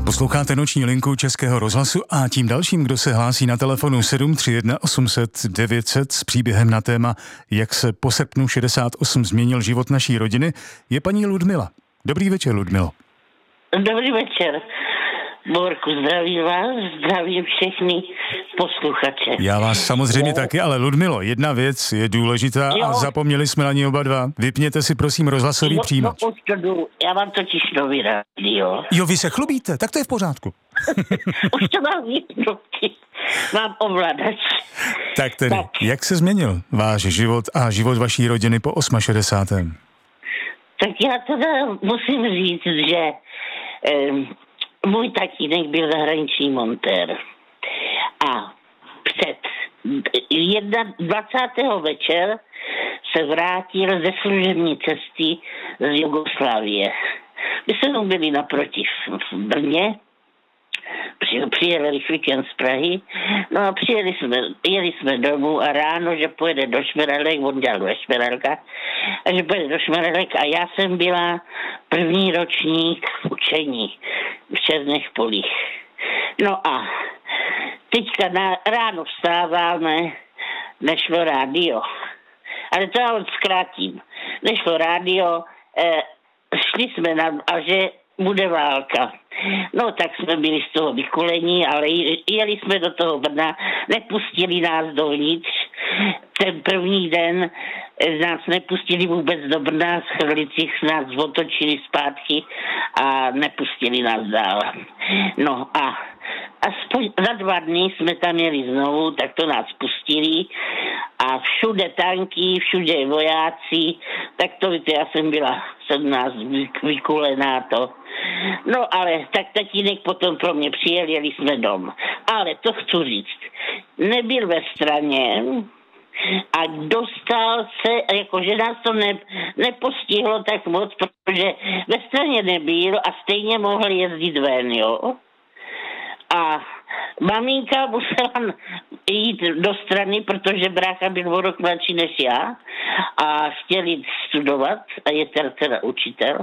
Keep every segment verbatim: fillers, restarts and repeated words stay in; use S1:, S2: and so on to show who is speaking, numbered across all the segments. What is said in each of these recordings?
S1: Posloucháte noční linku Českého rozhlasu a tím dalším, kdo se hlásí na telefonu sedm tři jedna osm set devět set s příběhem na téma, jak se po srpnu šedesát osm změnil život naší rodiny, je paní Ludmila. Dobrý večer, Ludmilo.
S2: Dobrý večer. Borku, zdravím vás, zdravím všechny posluchače.
S1: Já vás samozřejmě jo. taky, ale Ludmilo, jedna věc je důležitá jo. a zapomněli jsme na ní oba dva. Vypněte si prosím rozhlasový
S2: no,
S1: přijímač.
S2: No, to já mám totiž nový rádio.
S1: Jo, vy se chlubíte, tak to je v pořádku.
S2: Už to mám vypnutý. Mám ovladač.
S1: Tak tedy, tak. Jak se změnil váš život a život vaší rodiny po šedesátém osmém
S2: Tak já teda musím říct, že eh, můj tatínek byl zahraniční montér. A před dvacátého večer se vrátil ze služební cesty z Jugoslávie. My jsme byli naproti v Brně, přijeli rychlíkem z Prahy, no a přijeli jsme, jeli jsme domů a ráno, že pojede do Šmerelek, on dělal ve Šmerelka, a že pojede do Šmerelek a já jsem byla první ročník v učení v Černých polích. No a teďka na, ráno vstáváme, nešlo rádio. Ale to já zkrátím. Nešlo rádio, eh, šli jsme na, a že bude válka. No tak jsme byli z toho vykulení, ale jeli jsme do toho Brna, nepustili nás dovnitř. Ten první den nás nepustili vůbec do Brna, z Chrlicích nás otočili zpátky a nepustili nás dál. No a aspoň za dva dny jsme tam jeli znovu, tak to nás pustili a všude tanky, všude vojáci, tak to víte, já jsem byla sedmnáct vykulená to. No ale tak tatínek potom pro mě přijel, jeli jsme dom. Ale to chci říct, nebyl ve straně a dostal se, jakože nás to ne, nepostihlo tak moc, protože ve straně nebyl a stejně mohl jezdit ven, jo. A maminka musela jít do strany, protože brácha byl o rok mladší než já a chtěl jít studovat a je teda učitel.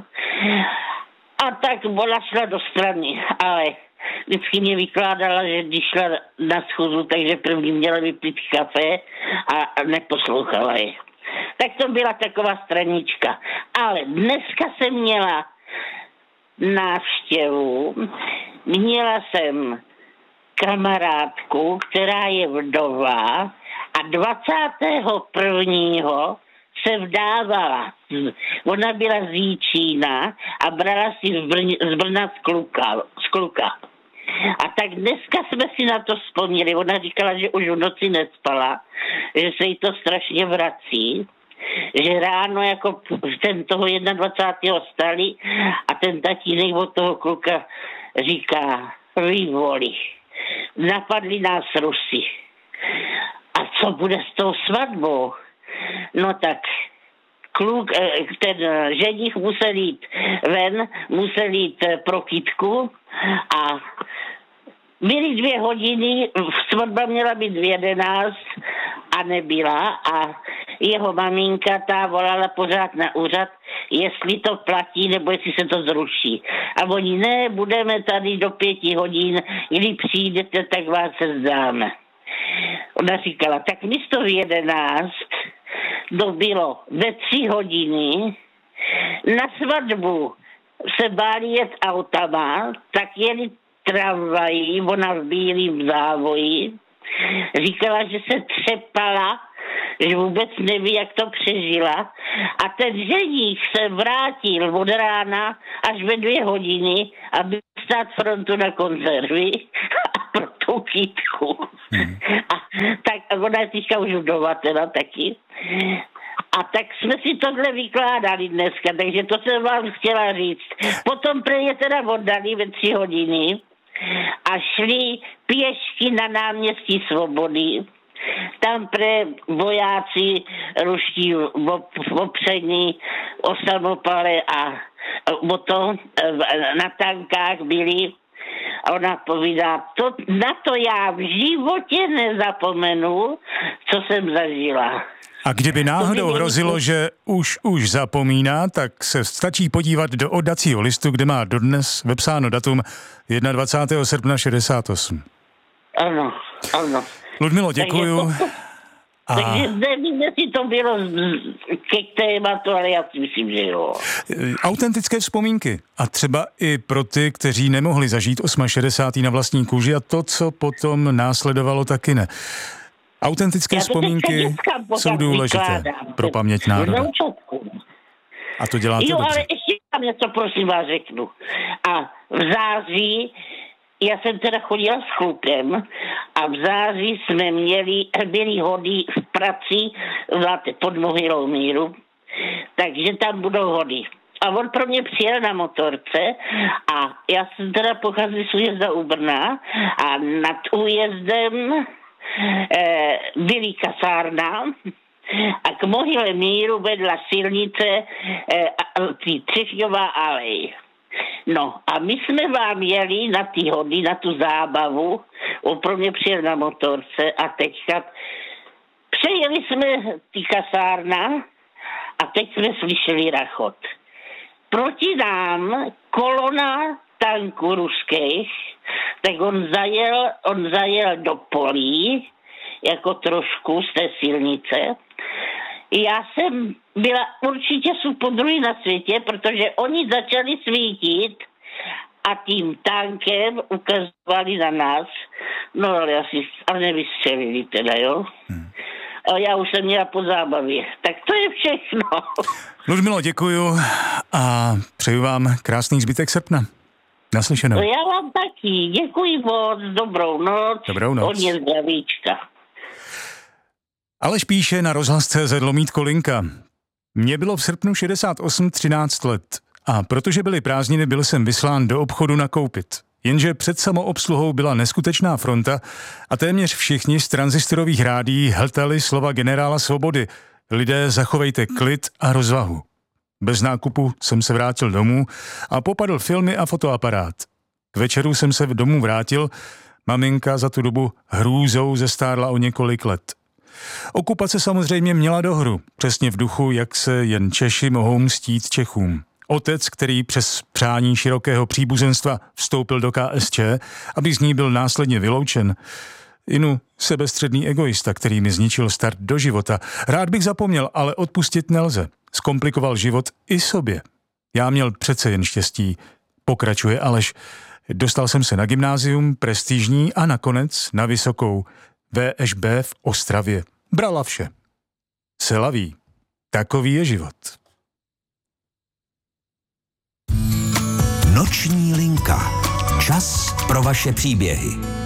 S2: A tak ona šla do strany, ale vždycky mě vykládala, že když šla na schůzu, takže první měla vypít kafe a neposlouchala je. Tak to byla taková stranička. Ale dneska jsem měla návštěvu, měla jsem kamarádku, která je vdova a dvacátého prvního se vdávala. Ona byla z Jíčína a brala si z, Brň, z Brna z kluka, z kluka. A tak dneska jsme si na to vzpomněli. Ona říkala, že už v noci nespala, že se jí to strašně vrací, že ráno jako ten toho dvacátého prvního stali a ten tatínek od toho kluka říká, vy voli, napadli nás Rusy. A co bude s tou svatbou? No tak kluk, ten ženich musel jít ven, musel jít pro kytku a byly dvě hodiny, svatba měla být v jedenáct a nebyla a jeho maminka ta volala pořád na úřad, jestli to platí nebo jestli se to zruší. A oni, ne, budeme tady do pěti hodin, když přijdete, tak vás se zdáme. Ona říkala, tak místo v jedenáct to bylo ve tři hodiny, na svatbu se báli jet autama, tak jeli tramvají, ona v bílým závoji, říkala, že se třepala, že vůbec neví, jak to přežila. A ten ženich se vrátil od rána až ve dvě hodiny, aby stát frontu na konzervy a pro tu kytku. Hmm. A tak ona je teďka už vdova teda taky. A tak jsme si tohle vykládali dneska, takže to jsem vám chtěla říct. Potom pre je teda oddali ve tři hodiny a šli pěšky na náměstí Svobody. Tam pre vojáci ruští opření o samopale a o to na tankách byli. A ona povídá, to, na to já v životě nezapomenu, co jsem zažila.
S1: A kdyby náhodou hrozilo, že už už zapomíná, tak se stačí podívat do oddacího listu, kde má dodnes vepsáno datum dvacátého prvního srpna šedesát osm.
S2: Ano, ano.
S1: Ludmilo, děkuju.
S2: Takže, to,
S1: a...
S2: takže nevím, jestli to bylo ke tématu, ale já si myslím, že jo.
S1: Autentické vzpomínky. A třeba i pro ty, kteří nemohli zažít šedesátého osmého na vlastní kůži a to, co potom následovalo, taky ne. Autentické vzpomínky jsou důležité pro paměť národa. A to děláte
S2: Jo,
S1: dobře.
S2: ale ještě tam něco, prosím vás, řeknu. A v září, já jsem teda chodila s klukem a v září jsme měli, byli hody v praci, znáte, pod Mohylou míru, takže tam budou hody. A on pro mě přijel na motorce a já jsem teda pocházela z újezda u Brna a nad újezdem eh, byly kasárna a k Mohyle míru vedla silnice eh, Třešňová alej. No a my jsme vám jeli na ty hody, na tu zábavu, on pro mě přijel na motorce a teďka přejeli jsme ty kasárna a teď jsme slyšeli rachot. Proti nám kolona tanků ruských, tak on zajel, on zajel do polí, jako trošku z té silnice. Já jsem byla určitě supodruhý na světě, protože oni začali svítit a tím tankem ukazovali na nás. No ale asi ale nevystřelili teda, jo. Hmm. A já už jsem měla po zábavě. Tak to je všechno.
S1: Ludmilo, děkuju a přeju vám krásný zbytek srpna. Naslyšenou.
S2: No já vám taky. Děkuji moc. Dobrou noc.
S1: Dobrou noc.
S2: Hodně zdravíčka.
S1: Aleš píše na rozhlas tečka cé zet lomítko linka. Mně bylo v srpnu šedesát osm třináct let a protože byly prázdniny, byl jsem vyslán do obchodu nakoupit. Jenže před samoobsluhou byla neskutečná fronta a téměř všichni z tranzistorových rádií hltali slova generála Svobody. Lidé, zachovejte klid a rozvahu. Bez nákupu jsem se vrátil domů a popadl filmy a fotoaparát. K večeru jsem se domů vrátil, maminka za tu dobu hrůzou zestárla o několik let. Okupace samozřejmě měla dohru, přesně v duchu, jak se jen Češi mohou mstít Čechům. Otec, který přes přání širokého příbuzenstva vstoupil do ká es čé, aby z ní byl následně vyloučen. Inu, sebestředný egoista, který mi zničil start do života. Rád bych zapomněl, ale odpustit nelze. Zkomplikoval život i sobě. Já měl přece jen štěstí. Pokračuje Aleš. Dostal jsem se na gymnázium, prestižní a nakonec na vysokou vé eš bé v Ostravě. Brala vše. Selaví. Takový je život.
S3: Noční linka. Čas pro vaše příběhy.